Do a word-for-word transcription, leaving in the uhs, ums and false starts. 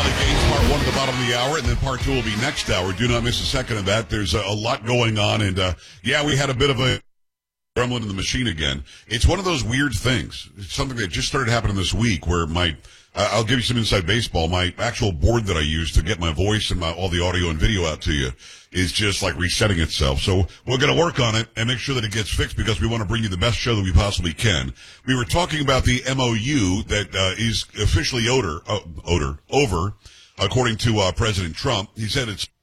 Valley Games, part one at the bottom of the hour, and then part two will be next hour. Do not miss a second of that. There's a, a lot going on, and uh, yeah, we had a bit of a gremlin in the machine again. It's one of those weird things. It's something that just started happening this week where my, uh, I'll give you some inside baseball, my actual board that I use to get my voice and my, all the audio and video out to you is just like resetting itself. So we're going to work on it and make sure that it gets fixed because we want to bring you the best show that we possibly can. We were talking about the M O U that uh, is officially odor, uh, odor, over, according to uh, President Trump. He said it's